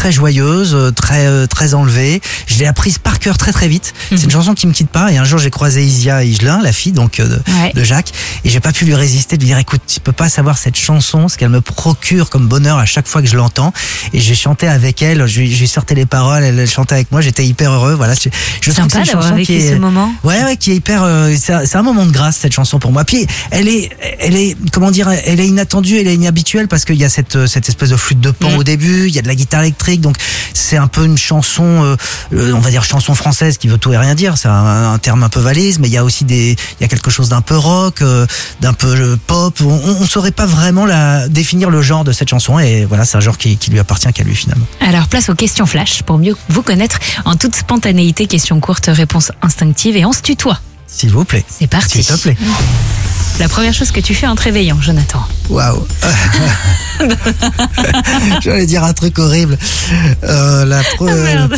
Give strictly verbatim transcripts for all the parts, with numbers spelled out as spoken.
très joyeuse, très très enlevée. Je l'ai apprise par cœur très très vite. Mmh. C'est une chanson qui me quitte pas. Et un jour j'ai croisé Isia Higelin, la fille donc de, ouais. de Jacques, et j'ai pas pu lui résister de lui dire écoute, tu peux pas savoir cette chanson, ce qu'elle me procure comme bonheur à chaque fois que je l'entends. Et j'ai chanté avec elle, je lui, je lui sortais les paroles, elle, elle chantait avec moi, j'étais hyper heureux. Voilà, je, je trouve que c'est une chanson qui est ce moment. Ouais ouais, qui est hyper. Euh, c'est, c'est un moment de grâce cette chanson pour moi. Puis elle est, elle est comment dire, elle est inattendue, elle est inhabituelle parce qu'il y a cette cette espèce de flûte de pan mmh. au début, il y a de la guitare électrique, donc c'est un peu une chanson, euh, on va dire chanson française qui veut tout et rien dire. C'est un, un terme un peu valise, mais il y a aussi des, il y a quelque chose d'un peu rock, euh, d'un peu euh, pop. On, on saurait pas vraiment la définir le genre de cette chanson, et voilà, c'est un genre qui, qui lui appartient qu'à lui finalement. Alors place aux questions flash pour mieux vous connaître en toute spontanéité. Questions courtes, réponses instinctives, et on se tutoie. S'il vous plaît. C'est parti. S'il te plaît. La première chose que tu fais en te réveillant, Jonathan. Waouh. J'allais dire un truc horrible. Euh, la pre... ah, merde.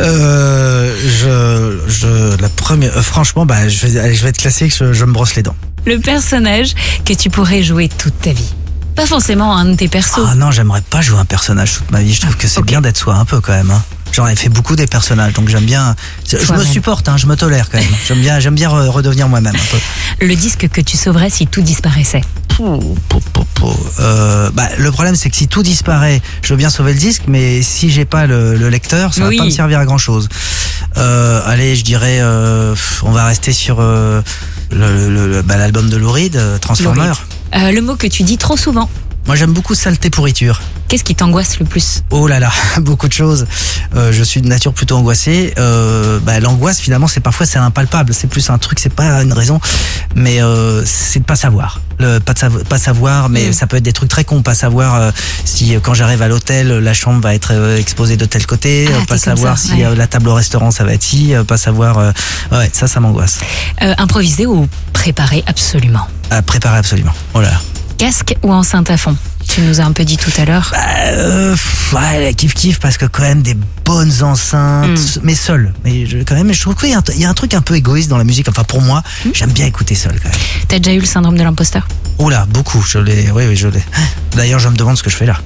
Euh, je, je, la première. Euh, franchement, bah, je vais, allez, je vais être classique. Je, je me brosse les dents. Le personnage que tu pourrais jouer toute ta vie. Pas forcément un de tes persos. Ah non, j'aimerais pas jouer un personnage toute ma vie. Je trouve que c'est okay. bien d'être soi un peu quand même. Hein. J'en ai fait beaucoup des personnages, donc j'aime bien. Je Toi-même. me supporte, hein, je me tolère quand même. J'aime bien, j'aime bien redevenir moi-même un peu. Le disque que tu sauverais si tout disparaissait. Pou, pou, pou, pou. Euh, bah, le problème, c'est que si tout disparaît, je veux bien sauver le disque, mais si j'ai pas le, le lecteur, ça oui. va pas me servir à grand chose. Euh, allez, je dirais, euh, on va rester sur euh, le, le, le, bah, l'album de Lou Reed, Transformer. Euh, le mot que tu dis trop souvent. Moi, j'aime beaucoup saleté pourriture. Qu'est-ce qui t'angoisse le plus? Oh là là, beaucoup de choses. Euh, je suis de nature plutôt angoissée. Euh, bah, l'angoisse, finalement, c'est parfois c'est impalpable. C'est plus un truc, c'est pas une raison, mais euh, c'est de pas savoir. Le, pas de savoir, pas savoir, mais mmh. ça peut être des trucs très cons. Pas savoir euh, si quand j'arrive à l'hôtel, la chambre va être euh, exposée de tel côté. Ah, pas savoir ça, si ouais. euh, la table au restaurant ça va être si. Euh, pas savoir. Euh, ouais, ça, ça m'angoisse. Euh, improviser ou préparer absolument? euh, Préparer absolument. Oh là là. Casque ou enceinte à fond? Tu nous as un peu dit tout à l'heure. Bah, euh, ouais, kiff kiff parce que quand même des bonnes enceintes, mm. mais seul. Mais je, quand même, je trouve qu'il y a, un, il y a un truc un peu égoïste dans la musique. Enfin, pour moi, mm. j'aime bien écouter seul quand même. T'as déjà eu le syndrome de l'imposteur? Oh là, beaucoup. Je l'ai. Oui, oui, je l'ai. D'ailleurs, je me demande ce que je fais là.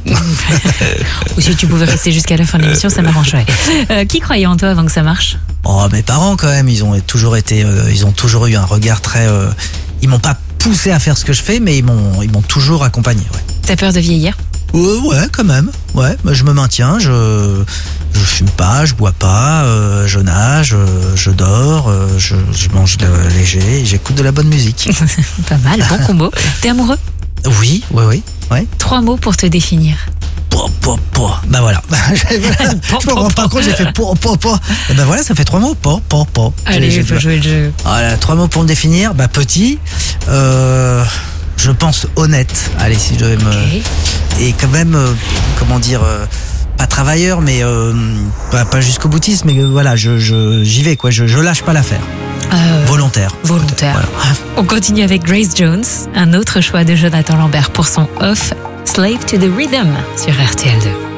Ou si tu pouvais rester jusqu'à la fin de l'émission, ça m'arrangerait. Euh, qui croyait en toi avant que ça marche? Oh, mes parents quand même. Ils ont toujours été. Euh, ils ont toujours eu un regard très. Euh, ils m'ont pas poussé à faire ce que je fais, mais ils m'ont, ils m'ont toujours accompagné. Ouais. T'as peur de vieillir? euh, Ouais, quand même. Ouais, bah, je me maintiens. Je, je fume pas, je bois pas, euh, je nage, euh, je dors, euh, je, je mange de léger, et j'écoute de la bonne musique. Pas mal, bon combo. T'es amoureux? Oui, oui, oui. Ouais. Trois mots pour te définir. Po, po, po. Ben voilà. Je me rends pas compte, j'ai fait po, po, po. Et ben voilà, ça fait trois mots. Po, po, po. Allez, il faut jouer le jeu. Voilà, trois mots pour me définir. Bah, petit. Euh, je pense honnête. Allez, si je devais me. Okay. Et quand même, euh, comment dire. Euh, pas travailleur, mais euh, pas, pas jusqu'au boutiste, mais euh, voilà, je, je, j'y vais, quoi. Je, je lâche pas l'affaire. Euh, volontaire. Volontaire. Voilà. On continue avec Grace Jones, un autre choix de Jonathan Lambert pour son Off, Slave to the Rhythm sur R T L deux.